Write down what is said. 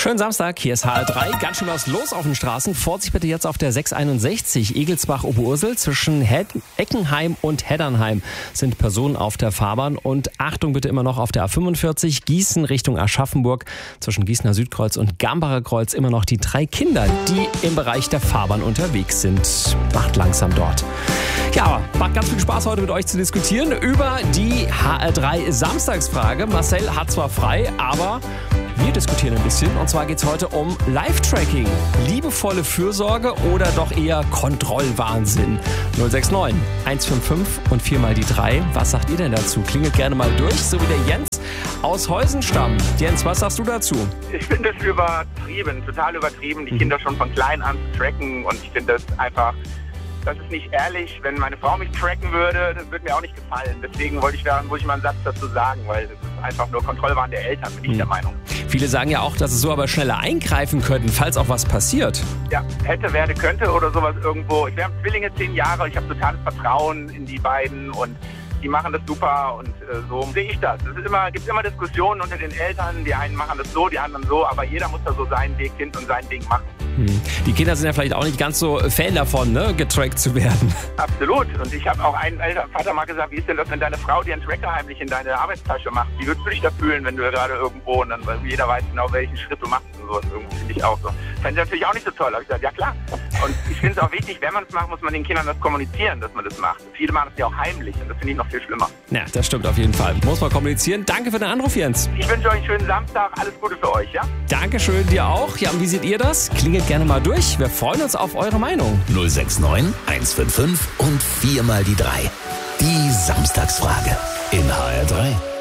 Schönen Samstag, hier ist HR3. Ganz schön was los auf den Straßen. Vorsicht bitte jetzt auf der 661 Egelsbach-Oberursel. Zwischen Eckenheim und Heddernheim sind Personen auf der Fahrbahn. Und Achtung bitte immer noch auf der A45 Gießen Richtung Aschaffenburg. Zwischen Gießener Südkreuz und Gambacher Kreuz immer noch die 3 Kinder, die im Bereich der Fahrbahn unterwegs sind. Macht langsam dort. Ja, macht ganz viel Spaß heute mit euch zu diskutieren über die HR3 Samstagsfrage. Marcel hat zwar frei, aber wir diskutieren ein bisschen. Und zwar geht es heute um Live-Tracking. Liebevolle Fürsorge oder doch eher Kontrollwahnsinn? 069 155 und 4 mal die 3. Was sagt ihr denn dazu? Klingelt gerne mal durch, so wie der Jens aus Heusenstamm. Jens, was sagst du dazu? Ich finde es übertrieben, total übertrieben, die Kinder schon von klein an zu tracken. Und ich finde das einfach, das ist nicht ehrlich. Wenn meine Frau mich tracken würde, das würde mir auch nicht gefallen. Deswegen wollte ich mal einen Satz dazu sagen, weil das ist einfach nur Kontrollwahn der Eltern, bin ich der Meinung. Viele sagen ja auch, dass es so aber schneller eingreifen könnten, falls auch was passiert. Ja, hätte, werde, könnte oder sowas irgendwo. Wir haben Zwillinge 10 Jahre, ich habe totales Vertrauen in die beiden und die machen das super und so sehe ich das. Es gibt immer Diskussionen unter den Eltern, die einen machen das so, die anderen so, aber jeder muss da so seinen Weg hin und sein Ding machen. Die Kinder sind ja vielleicht auch nicht ganz so Fan davon, ne, getrackt zu werden. Absolut. Und ich habe auch einen Vater mal gesagt, wie ist denn das, wenn deine Frau dir einen Tracker heimlich in deine Arbeitstasche macht? Wie würdest du dich da fühlen, wenn du gerade irgendwo und dann, weil jeder weiß genau, welchen Schritt du machst und sowas. Irgendwie finde ich auch so. Fände ich natürlich auch nicht so toll. Aber ich gesagt, ja klar. Und ich finde es auch wichtig, wenn man es macht, muss man den Kindern das kommunizieren, dass man das macht. Viele machen es ja auch heimlich und das finde ich noch viel schlimmer. Ja, das stimmt auf jeden Fall. Muss man kommunizieren. Danke für den Anruf, Jens. Ich wünsche euch einen schönen Samstag. Alles Gute für euch, ja? Dankeschön, dir auch. Ja, und wie seht ihr das? Klingelt gerne mal durch. Wir freuen uns auf eure Meinung. 069 155 und 4 mal die 3. Die Samstagsfrage in HR3.